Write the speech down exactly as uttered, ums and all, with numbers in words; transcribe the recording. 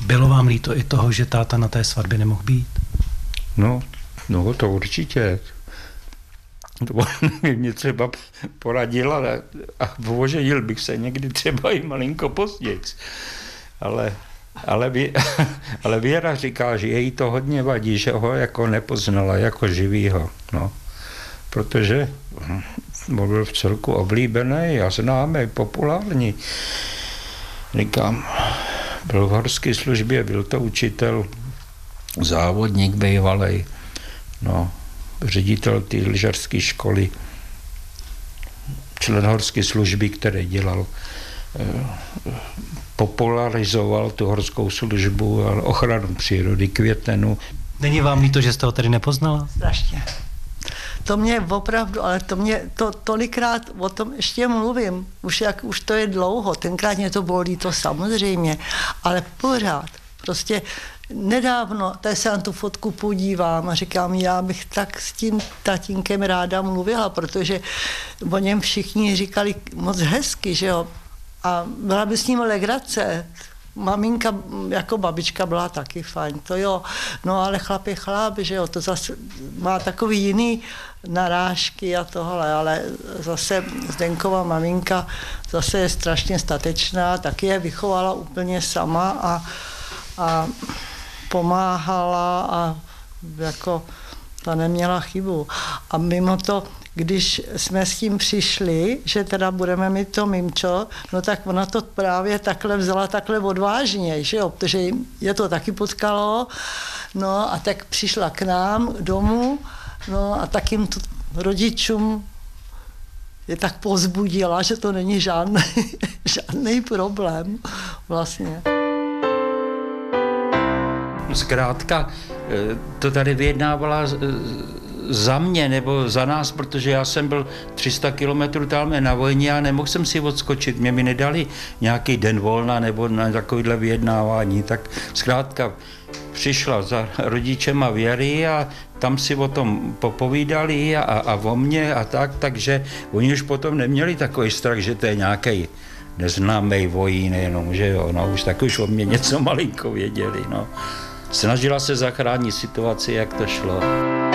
Bylo vám líto i toho, že táta na té svatbě nemohl být? No, no to určitě. To mě třeba poradil a, a oženil bych se někdy třeba i malinko později. Ale, ale, vě, ale Věra říká, že její to hodně vadí, že ho jako nepoznala jako živýho. No. Protože byl v celku oblíbený a známý, populární. Říkám, byl v horské službě, byl to učitel, závodník bývalej, no, ředitel té lyžařské školy, člen horské služby, který dělal, eh, popularizoval tu horskou službu a ochranu přírody, květenu. Není vám líto, že jste ho tedy nepoznala? Strašně. To mě opravdu, ale to mě, to tolikrát o tom ještě mluvím, už jak, už to je dlouho, tenkrát mě to bylo líto samozřejmě, ale pořád, prostě nedávno, tady se na tu fotku podívám a říkám, já bych tak s tím tatínkem ráda mluvila, protože o něm všichni říkali moc hezky, že jo, a byla by s ním legrace. Maminka jako babička byla taky fajn, to jo, no ale chlap je chlap, že jo, to zase má takový jiný narážky a tohle, ale zase Zdeňkova maminka zase je strašně statečná, taky je vychovala úplně sama a, a pomáhala a jako ta neměla chybu. A mimo to, když jsme s tím přišli, že teda budeme mít to mimčo, no tak ona to právě takhle vzala takhle odvážně, že jo, protože je to taky potkalo, no a tak přišla k nám domů, no a tak jim to rodičům je tak povzbudila, že to není žádný, žádný problém vlastně. Zkrátka, to tady vyjednávala za mě nebo za nás, protože já jsem byl tři sta kilometrů tam na vojně a nemohl jsem si odskočit. Mě mi nedali nějaký den volna nebo na takovýhle vyjednávání. Tak zkrátka přišla za rodičema Věry a tam si o tom popovídali a, a o mně a tak, takže oni už potom neměli takový strach, že to je nějaký neznámý vojín jenom, že jo, no už tak už o mě něco malinko věděli, no. Snažila se zachránit situaci, jak to šlo.